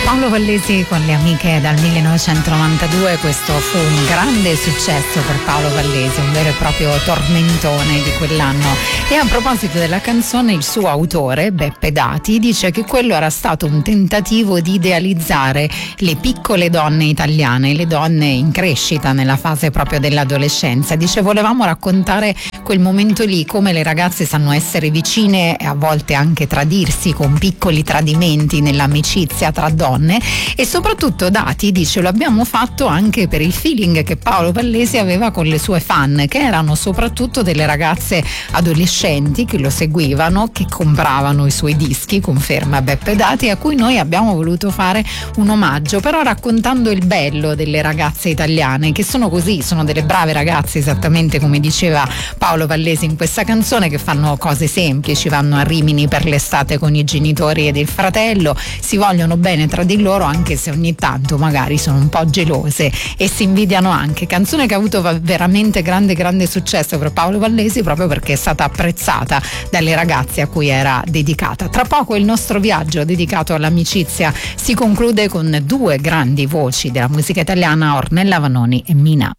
Paolo Vallesi con le amiche dal 1992, questo fu un grande successo per Paolo Vallesi, un vero e proprio tormentone di quell'anno. E a proposito della canzone, il suo autore, Beppe Dati, dice che quello era stato un tentativo di idealizzare le piccole donne italiane, le donne in crescita nella fase proprio dell'adolescenza. Dice: volevamo raccontare quel momento lì, come le ragazze sanno essere vicine e a volte anche tradirsi con piccoli tradimenti nell'amicizia tra donne. E soprattutto Dati dice: lo abbiamo fatto anche per il feeling che Paolo Vallesi aveva con le sue fan, che erano soprattutto delle ragazze adolescenti che lo seguivano, che compravano i suoi dischi, conferma Beppe Dati, a cui noi abbiamo voluto fare un omaggio, però raccontando il bello delle ragazze italiane, che sono così, sono delle brave ragazze, esattamente come diceva Paolo Vallesi in questa canzone, che fanno cose semplici, vanno a Rimini per l'estate con i genitori ed il fratello, si vogliono bene tra di loro, anche se ogni tanto magari sono un po' gelose e si invidiano anche. Canzone che ha avuto veramente grande successo per Paolo Vallesi, proprio perché è stata apprezzata dalle ragazze a cui era dedicata. Tra poco il nostro viaggio dedicato all'amicizia si conclude con due grandi voci della musica italiana, Ornella Vanoni e Mina.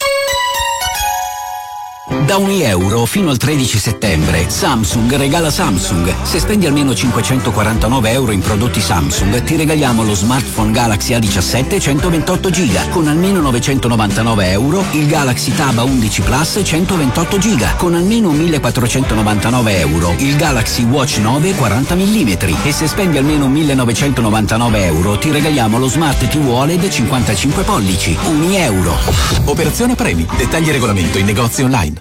Da €1 fino al 13 settembre Samsung regala Samsung. Se spendi almeno €549 in prodotti Samsung ti regaliamo lo smartphone Galaxy A17 128 GB con almeno €999, il Galaxy Tab A11 Plus 128 GB con almeno €1.499, il Galaxy Watch 9 40 mm, e se spendi almeno €1.999 ti regaliamo lo Smart TV OLED 55 pollici. €1. Operazione premi. Dettagli e regolamento in negozi online.